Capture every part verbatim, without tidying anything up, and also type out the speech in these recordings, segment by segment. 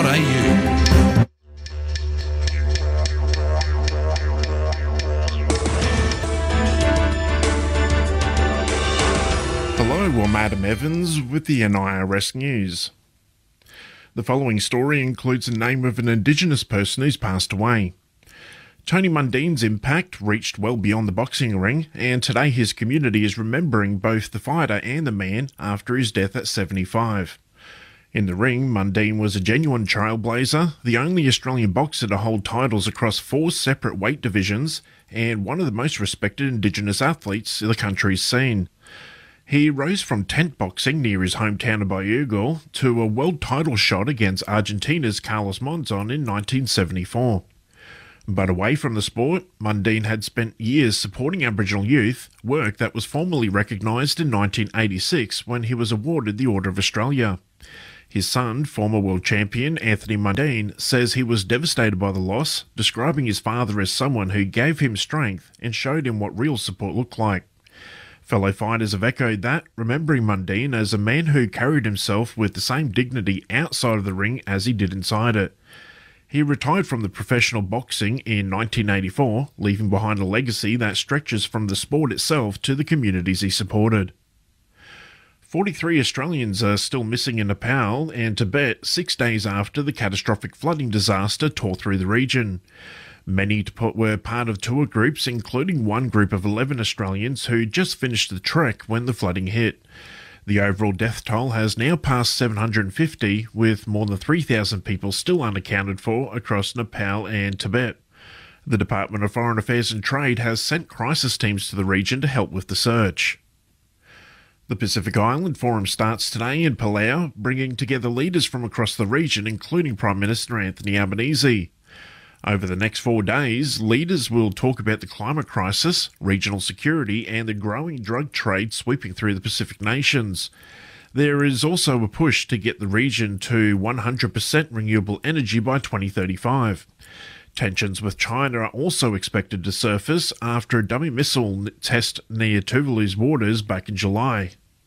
dot a u. Hello, I'm Adam Evans with the N I R S News. The following story includes the name of an Indigenous person who's passed away. Tony Mundine's impact reached well beyond the boxing ring, and today his community is remembering both the fighter and the man after his death at seventy-five. In the ring, Mundine was a genuine trailblazer, the only Australian boxer to hold titles across four separate weight divisions, and one of the most respected Indigenous athletes the country's seen. He rose from tent boxing near his hometown of Bayugal to a world title shot against Argentina's Carlos Monzon in nineteen seventy-four. But away from the sport, Mundine had spent years supporting Aboriginal youth, work that was formally recognised in nineteen eighty-six when he was awarded the Order of Australia. His son, former world champion Anthony Mundine, says he was devastated by the loss, describing his father as someone who gave him strength and showed him what real support looked like. Fellow fighters have echoed that, remembering Mundine as a man who carried himself with the same dignity outside of the ring as he did inside it. He retired from the professional boxing in nineteen eighty-four, leaving behind a legacy that stretches from the sport itself to the communities he supported. forty-three Australians are still missing in Nepal and Tibet six days after the catastrophic flooding disaster tore through the region. Many were part of tour groups, including one group of eleven Australians who just finished the trek when the flooding hit. The overall death toll has now passed seven hundred fifty, with more than three thousand people still unaccounted for across Nepal and Tibet. The Department of Foreign Affairs and Trade has sent crisis teams to the region to help with the search. The Pacific Island Forum starts today in Palau, bringing together leaders from across the region, including Prime Minister Anthony Albanese. Over the next four days, leaders will talk about the climate crisis, regional security, and the growing drug trade sweeping through the Pacific nations. There is also a push to get the region to one hundred percent renewable energy by twenty thirty-five. Tensions with China are also expected to surface after a dummy missile test near Tuvalu's waters back in July.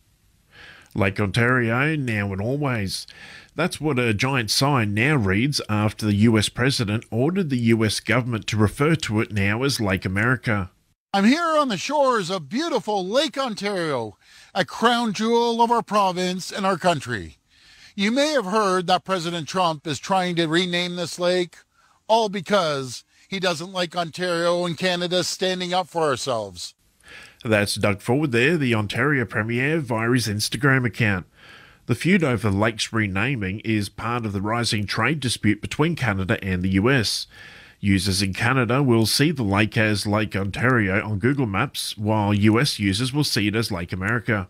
Lake Ontario, now and always. That's what a giant sign now reads after the U S president ordered the U S government to refer to it now as Lake America. I'm here on the shores of beautiful Lake Ontario, a crown jewel of our province and our country. You may have heard that President Trump is trying to rename this lake, all because he doesn't like Ontario and Canada standing up for ourselves. That's Doug Ford there, the Ontario Premier, via his Instagram account. The feud over the lake's renaming is part of the rising trade dispute between Canada and the U S. Users in Canada will see the lake as Lake Ontario on Google Maps, while U S users will see it as Lake America.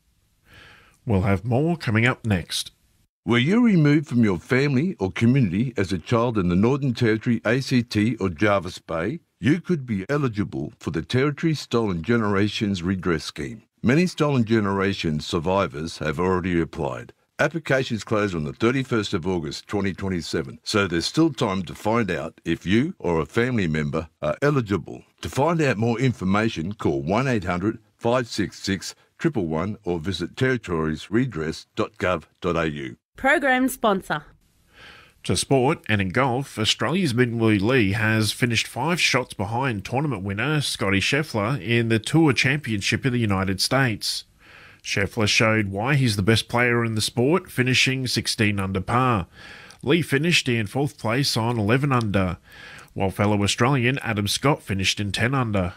We'll have more coming up next. Were you removed from your family or community as a child in the Northern Territory, A C T or Jervis Bay? You could be eligible for the Territory Stolen Generations Redress Scheme. Many Stolen Generations survivors have already applied. Applications close on the thirty-first of August twenty twenty-seven, so there's still time to find out if you or a family member are eligible. To find out more information, call one eight hundred five six six one one one or visit territories redress dot gov dot a u. Program sponsor. To sport, and in golf, Australia's Minwoo Lee has finished five shots behind tournament winner Scotty Scheffler in the Tour Championship in the United States. Scheffler showed why he's the best player in the sport, finishing sixteen under par. Lee finished in fourth place on eleven under, while fellow Australian Adam Scott finished in ten under.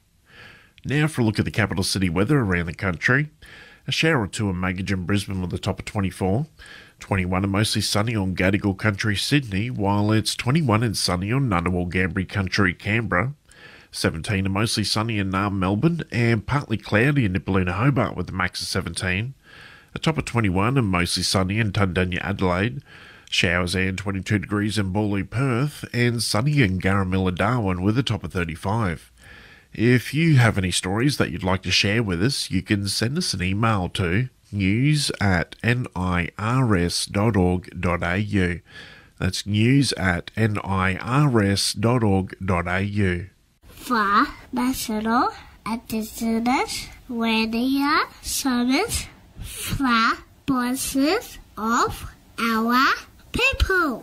Now for a look at the capital city weather around the country. A shower or two in Magogin, Brisbane with a top of twenty-four. twenty-one and mostly sunny on Gadigal Country, Sydney, while it's twenty-one and sunny on Ngunnawal Gambri Country, Canberra. seventeen and mostly sunny in Naarm, Melbourne, and partly cloudy in Nipaluna, Hobart with a max of seventeen. A top of twenty-one and mostly sunny in Tundunya, Adelaide. Showers and twenty-two degrees in Bawley, Perth, and sunny in Garramilla, Darwin with a top of thirty-five. If you have any stories that you'd like to share with us, you can send us an email to news at nirs dot org dot a u. That's news at nirs dot org dot a u. For National Indigenous Radio Service, for voices of our people.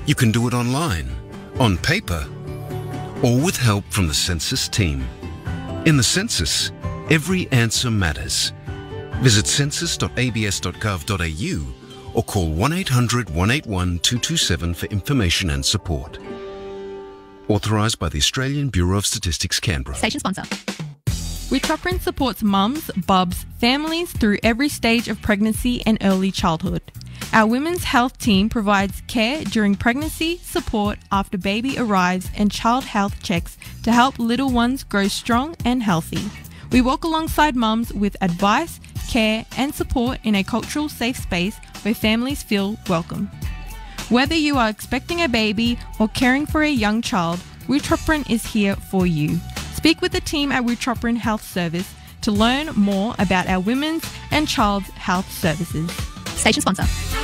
You can do it online, on paper, or with help from the Census team. In the Census, every answer matters. Visit census dot a b s dot gov dot a u or call one eight hundred, one eight one, two two seven for information and support. Authorised by the Australian Bureau of Statistics, Canberra. Station sponsor. Witroprin supports mums, bubs, families through every stage of pregnancy and early childhood. Our women's health team provides care during pregnancy, support after baby arrives, and child health checks to help little ones grow strong and healthy. We walk alongside mums with advice, care, and support in a cultural safe space where families feel welcome. Whether you are expecting a baby or caring for a young child, Witroprin is here for you. Speak with the team at Witroprin Health Service to learn more about our women's and child's health services. Station sponsor.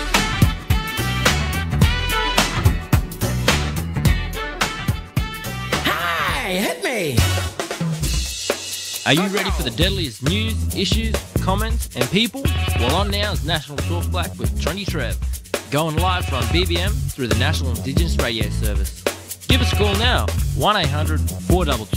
Hi, hit me! Are you ready for the deadliest news, issues, comments, and people? Well, on now is National Talk Black with Tronny Trev, going live from B B M through the National Indigenous Radio Service. Give us a call now, one eight hundred, four two two